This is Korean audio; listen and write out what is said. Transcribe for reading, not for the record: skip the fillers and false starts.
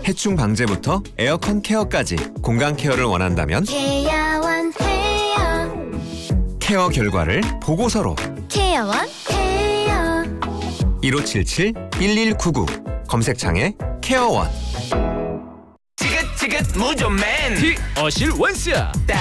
해충 방제부터 에어컨 케어까지 공간 케어를 원한다면 케어원 헤어. 케어 결과를 보고서로 케어원 헤어. 1577-1199 검색창에 케어원. 지긋지긋 무좀맨 어실 원스